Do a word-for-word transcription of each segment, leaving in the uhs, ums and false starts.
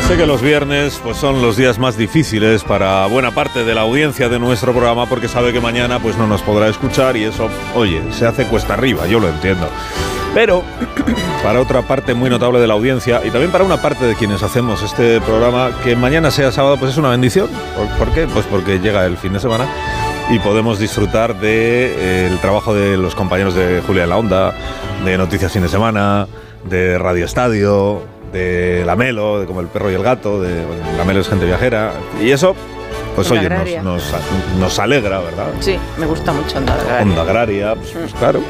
Sé que los viernes pues son los días más difíciles para buena parte de la audiencia de nuestro programa porque sabe que mañana pues no nos podrá escuchar y eso, oye, se hace cuesta arriba, yo lo entiendo. Pero para otra parte muy notable de la audiencia y también para una parte de quienes hacemos este programa, que mañana sea sábado pues es una bendición. ¿Por, ¿por qué? Pues porque llega el fin de semana y podemos disfrutar del de, eh, trabajo de los compañeros de Julia en la Onda, de Noticias Fin de Semana, de Radio Estadio, de La Melo, de Como el Perro y el Gato, de bueno, La Melo es gente viajera, y eso, pues Onda oye, nos, nos, nos alegra, ¿verdad? Sí, me gusta mucho Onda Agraria. Onda Agraria, pues, pues claro.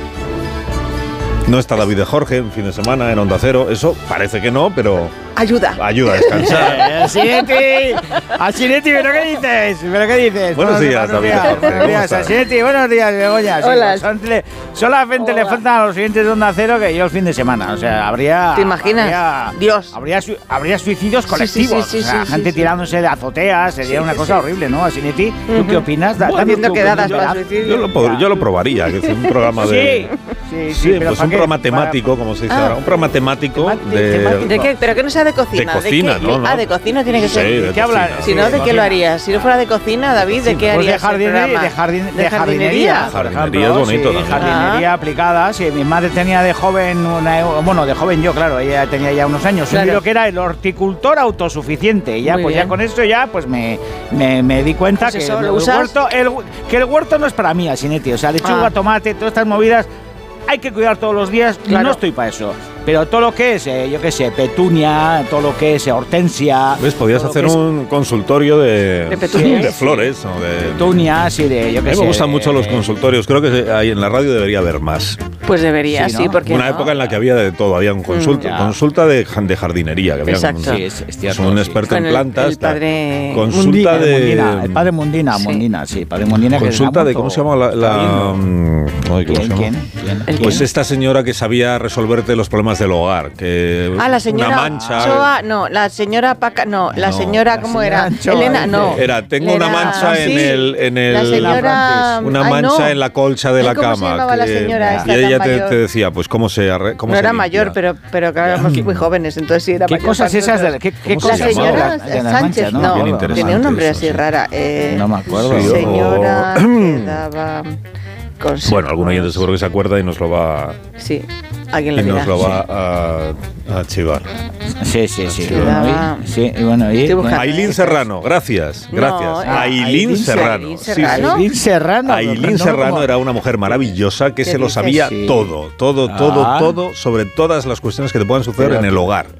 No está David de Jorge en fin de semana en Onda Cero, eso parece que no, pero ayuda. Ayuda a descansar. Asinetti, Asinetti, ¿pero qué dices? ¿Pero qué dices? Buenos días, David de Jorge. Buenos días, Asinetti, buenos días, Begoña. Hola. Sí, son, solamente Hola. Le faltan a los siguientes de Onda Cero que yo el fin de semana. O sea, habría... ¿Te imaginas? Habría, Dios. Habría, habría suicidios colectivos. Sí, sí, sí, o sea, sí, gente sí, tirándose sí. de azoteas, sería sí, una cosa sí. horrible, ¿no? Asinetti, ¿tú uh-huh. qué opinas? Bueno, haciendo quedadas para suicidio. Yo lo, pod- yo lo probaría, que es un programa de... Sí, sí, sí, pero pues un programa temático, como se dice ah. ahora. Un programa temático de... ¿De qué? ¿Pero que no sea de cocina? De cocina, ¿De ¿no? ¿no? Ah, de cocina tiene que ser. Sí, ¿de qué hablar? Si no, ¿de qué lo harías? Si no fuera de cocina, David, ¿de qué harías? De jardinería. De, jardin, de jardinería. Jardinería es bonito también. Jardinería aplicada. Sí, mi madre tenía de joven, una, bueno, de joven yo, claro, ella tenía ya unos años. Claro. Un libro que era El horticultor autosuficiente. Y ya, Muy pues bien. ya con esto ya, pues me, me, me di cuenta pues que, eso, el ¿lo usas? Huerto, el, que el huerto no es para mí, Asinetti. O sea, lechuga, ah. tomate, todas estas movidas hay que cuidar todos los días. Claro. No estoy para eso. Pero todo lo que es, eh, yo qué sé, petunia, todo lo que es eh, hortensia... ¿Ves? Podías hacer un es... consultorio de, de, petunia, de flores. O de petunias y de, yo qué sé... A mí me gustan de, mucho los consultorios. Creo que ahí en la radio debería haber más. Pues debería, sí, ¿no? sí porque Una no? época en la que había de todo. Había un consulta, mm, consulta de, de jardinería. Que había Exacto. Un, sí, es, es cierto, un sí. experto Con en plantas. El, el padre... Consulta Mundina, de... Mundina, el padre Mundina, sí. Mundina, sí. Padre Mundina consulta que de... ¿Cómo se llama la...? la no, ¿Cómo se llama? ¿Quién? ¿Quién? Pues esta señora que sabía resolverte los problemas del hogar. Que ah, la señora... Una mancha... Choa, no, la señora Paca... No, la señora... No, ¿Cómo la era? Choa, Elena, no. Era, tengo era, una mancha sí, en el... En el la señora... Una Ay, mancha no. en la colcha de la ¿Cómo cama. se llamaba que, la señora esta y ella tan te, mayor? te decía, pues, cómo se... Arre, cómo no se era limpia. mayor, pero, pero claro, éramos muy jóvenes, entonces sí era ¿Qué mayor. cosas esas? De, ¿Qué, qué la señora de la Sánchez, no, no tenía un nombre eso, así sí. rara. Eh, no me acuerdo. Sí, señora o... que daba... consejos. Bueno, algún oyente seguro que se acuerda y nos lo va... Sí, alguien lo y dirá. nos lo va a, a chivar. Sí, sí, sí. Sí, bueno, y, sí, y bueno, y, bueno. Ailín Serrano, gracias, gracias. No, Ailín, Ailín Serrano. Ailín Serrano. Ailín Serrano. Ailín Serrano como... era una mujer maravillosa que se lo dices? sabía sí. todo, todo, todo, ah. todo sobre todas las cuestiones que te puedan suceder Pero, en el hogar.